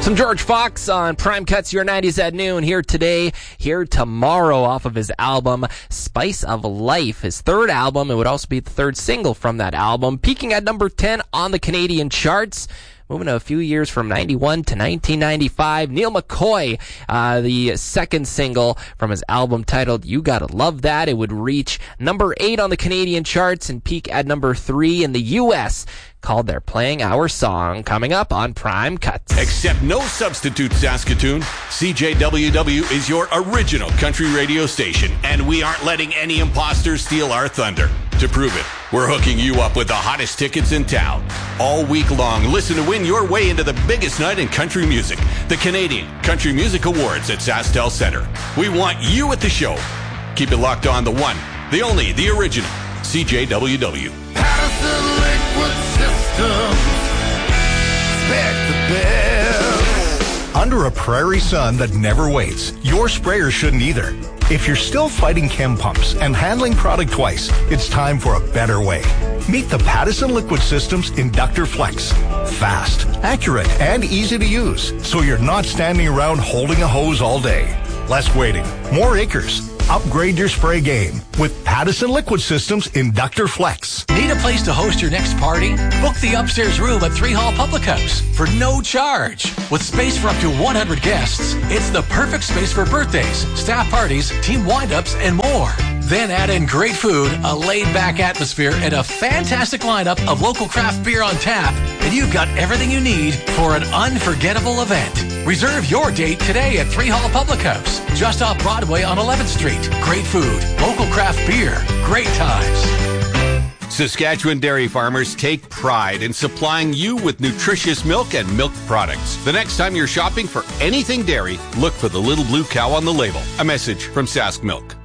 Some George Fox on Prime Cuts, your 90s at noon. Here today, here tomorrow, off of his album Spice of Life, his third album. It would also be the third single from that album, peaking at number 10 on the Canadian charts. Moving a few years from 91 to 1995, Neil McCoy, the second single from his album titled You Gotta Love That. It would reach number 8 on the Canadian charts and peak at number 3 in the U.S., called They're Playing Our Song, coming up on Prime Cuts. Accept no substitute, Saskatoon. CJWW is your original country radio station, and we aren't letting any imposters steal our thunder. To prove it, we're hooking you up with the hottest tickets in town. All week long, listen to win your way into the biggest night in country music, the Canadian Country Music Awards at SaskTel Center. We want you at the show. Keep it locked on the one, the only, the original, CJWW. Patterson Liquid Systems, expect the best. Under a prairie sun that never waits, your sprayer shouldn't either. If you're still fighting chem pumps and handling product twice, it's time for a better way. Meet the Pattison Liquid Systems Inductor Flex. Fast, accurate, and easy to use, so you're not standing around holding a hose all day. Less waiting, more acres. Upgrade your spray game with Pattison Liquid Systems Inductor Flex. Need a place to host your next party? Book the upstairs room at 3 Hall Public House for no charge. With space for up to 100 guests, it's the perfect space for birthdays, staff parties, team wind-ups, and more. Then add in great food, a laid-back atmosphere, and a fantastic lineup of local craft beer on tap, and you've got everything you need for an unforgettable event. Reserve your date today at 3 Hall Public House, just off Broadway on 11th Street. Great food, local craft beer, great times. Saskatchewan dairy farmers take pride in supplying you with nutritious milk and milk products. The next time you're shopping for anything dairy, look for the little blue cow on the label. A message from Sask Milk.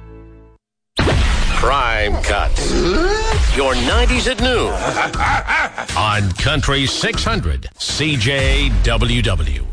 Prime Cuts. Your 90s at noon. On Country 600 CJWW.